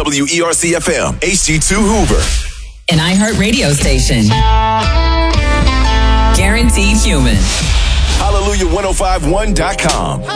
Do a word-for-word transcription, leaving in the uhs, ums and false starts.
W E R C F M, H G two Hoover. An iHeart radio station. Guaranteed human. Hallelujah ten fifty-one dot com.